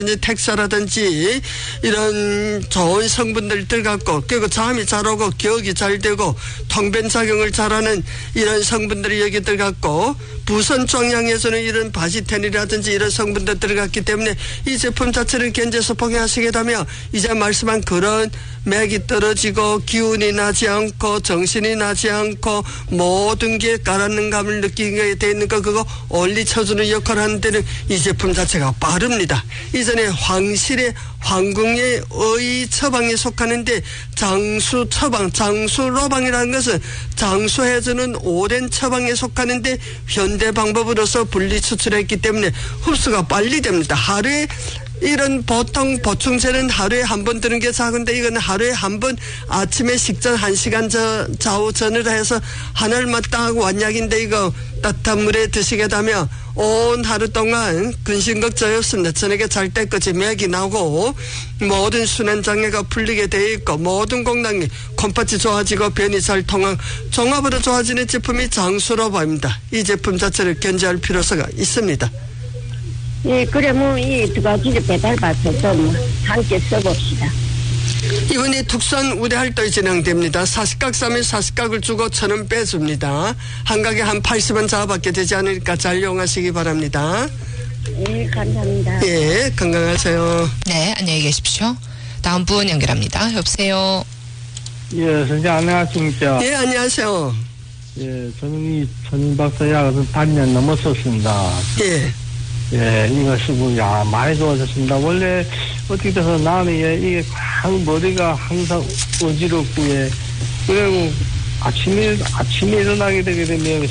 이제 텍사라든지 이런 좋은 성분들 들어갔고, 그리고 잠이 잘 오고 기억이 잘 되고 통변작용을 잘하는 이런 성분들이 여기 들어갔고, 부선 종양에서는 이런 바시텐이라든지 이런 성분들 들어갔기 때문에 이 제품 자체를 견제해서 복용하시겠다면 이제 말씀한 그런 맥이 떨어지고 기운이 나지 않고 정신이 나지 않고 모든 게 가라앉는 감을 느끼게 돼 있는 거, 그거 올리쳐주는 역할을 하는 데는 이 제품 자체가 빠릅니다. 이전에 황실의 황궁의 의 처방에 속하는데 장수 처방, 장수 로방이라는 것은 장수해주는 오랜 처방에 속하는데 현대 방법으로서 분리 추출했기 때문에 흡수가 빨리 됩니다. 하루에 이런 보통 보충제는 하루에 한 번 드는 게 작은데 이건 하루에 한 번 아침에 식전 1시간 좌우 전을 해서 하늘만 딱 완약인데 이거 따뜻한 물에 드시게 되면 온 하루 동안 근심걱정이 없습니다. 저녁에 잘 때까지 맥이 나고 모든 순환장애가 풀리게 돼 있고 모든 공단이 콩팥이 좋아지고 변이 잘 통한 종합으로 좋아지는 제품이 장수로바입니다. 이 제품 자체를 견제할 필요성이 있습니다. 예, 그래, 이 두 가지를 배달받아서 함께 써봅시다. 이번에 특수한 우대 활동이 진행됩니다. 40각 사면 40각을 주고 1,000원 빼줍니다. 한 각에 한 80원 잡아받게 되지 않으니까 잘 이용하시기 바랍니다. 예, 감사합니다. 예, 건강하세요. 네, 안녕히 계십시오. 다음 분 연결합니다. 여보세요. 예, 선생님 안녕하십니까. 예, 안녕하세요. 예, 저는 이 전박사 약을 반년 넘었었습니다. 예. 예, 이거 쓰고, 많이 좋아졌습니다. 원래, 어떻게 돼서 나는, 이게 머리가 항상 어지럽고, 그리고 아침에 일어나게 되게 되면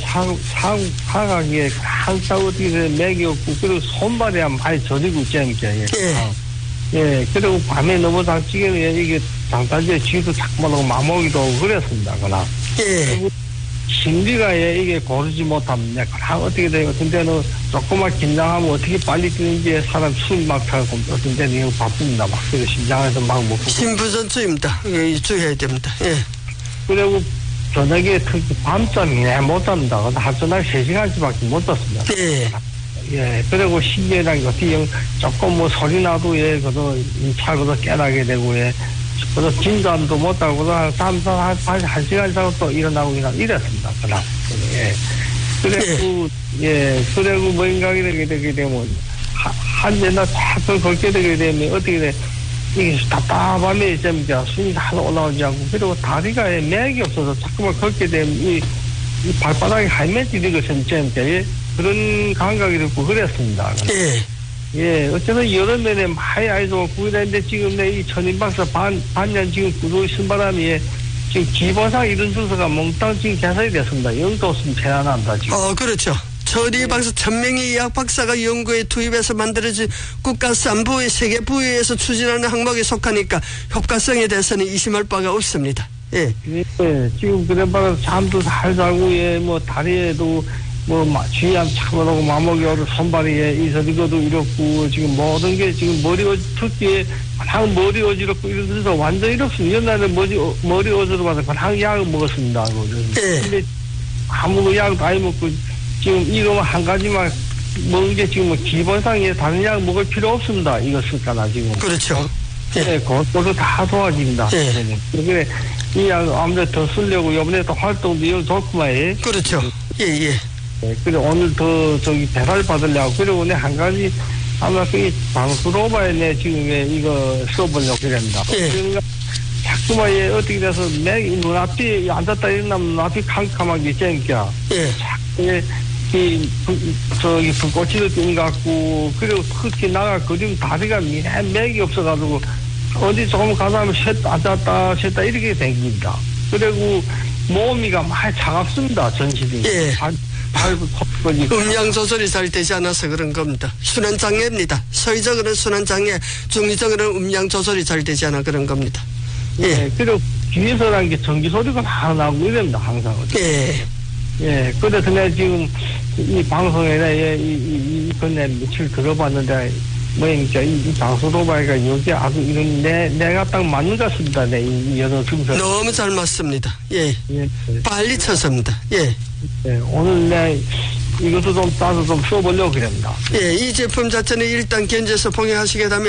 사각에 항상 어떻게 되면 맥이 없고, 그리고 손발이 많이 저리고 있잖아요. 예, 그리고 밤에 너무 당치게 이게 장단지에 쥐도 자꾸만 하고 마모기도 하고 그랬습니다. 그러나. 예. 심리가 이게 고르지 못합니다. 어떻게 돼요? 근데는 조금만 긴장하면 어떻게 빨리 뛰는지 사람 숨 막 차고 어떤 데는 이거 바쁩니다. 막 그래서 심장에서 막 먹고. 심부전증입니다. 예, 주의해야 됩니다. 예. 그리고 저녁에 특히 밤잠이 못 잡니다. 하루날 3시간씩밖에 못 잤습니다. 예. 예. 그리고 신기하게 어떻게 조금 소리 나도 그래도 차고도 깨나게 되고 그래서 진단도 못하고, 다음 한 시간 자고 또 일어나고 이랬습니다. 그날. 예. 그래고, 그리고 뭔가게 되게 되면, 한 대나 자꾸 걷게 되게 되면, 어떻게 돼, 이게 답답함에 있습니다. 숨이 하나도 올라오지 않고, 그리고 다리가 맥이 없어서 자꾸만 걷게 되면, 이 발바닥이 할매지는 것은 진짜, 그런 감각이 들고 그랬습니다. 예. 예, 어쨌든 여러 면에 많이 아이도 구이라는데 지금 내 이 천인박사 반년 지금 구도 있은 바람에 지금 기본상 이런 순서가 몽땅 지금 개설이 됐습니다. 영도 없으면 편안합니다, 지금. 그렇죠. 천리박사 1,000명의 의학 박사가 연구에 투입해서 만들어진 국가 3부의 세계 부위에서 추진하는 항목에 속하니까 효과성에 대해서는 의심할 바가 없습니다. 예. 예, 지금 그런 바람 잠도 잘 자고, 다리에도 쥐암 차고나고 마목이 오고 손발이 이서리고도 이렇고 지금 모든 게 지금 특히 그냥 머리 어지럽고 이러면서 완전 이렇습니다. 옛날에 머리 어지러워서 그냥 약을 먹었습니다. 근데 아무 약도 안 먹고 지금 이거만 한 가지만 먹은 게 지금 기본상에 다른 약 먹을 필요 없습니다. 이거 쓸까나 지금. 그렇죠. 예, 그것도 다 도와집니다. 예. 그래 이 약 아무래도 더 쓰려고 이번에 또 활동도 이걸 좋구만. 그렇죠. 예. 네, 그래, 오늘 배달 받으려고. 그리고 한 가지, 아마 방수로바에 지금 이거 써보려고 그랬습니다. 그러니까, 자꾸만 어떻게 돼서 눈앞이 앉았다 일어나면 눈앞이 캄캄하게 있으니까. 자꾸, 불꽃이도 뜬 것 같고, 그리고 특히 그리고 다리가 맥이 없어가지고, 어디 조금 가다 하면 앉았다, 쉬었다 이렇게 생깁니다. 그리고 몸이가 많이 차갑습니다, 전신이. 음양 조절이 잘 되지 않아서 그런 겁니다. 순환장애입니다. 서의적으로는 순환장애, 중의적으로는 음양 조절이 잘 되지 않아 그런 겁니다. 예. 그리고 뒤에서라는 게 전기 소리가 막 나고 이럽니다, 항상. 예. 그래서 내가 지금 이 방송에 이번에 며칠 들어봤는데, 이 장수도바이가 여기 아주 이런 내가 딱 맞는 것 같습니다. 이 여러 증서. 너무 잘 맞습니다. 예. 빨리 쳤습니다. 예. 오늘 이것도 좀 따서 좀 써보려고 그럽니다. 예, 이 제품 자체는 일단 견제해서 복용하시게 되면